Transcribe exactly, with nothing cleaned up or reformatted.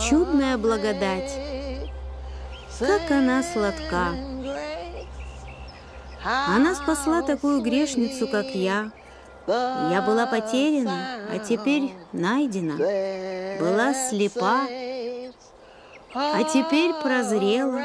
чудная благодать, как она сладка. Она спасла такую грешницу, как я. Я была потеряна, а теперь найдена. Была слепа, а теперь прозрела.